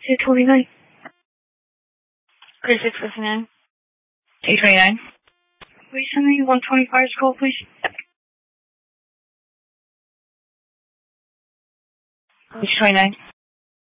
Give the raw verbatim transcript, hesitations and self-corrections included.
two twenty-nine. thirty-six fifty-nine. eight twenty-nine. Please send me one twenty-five's call, please. eight twenty-nine.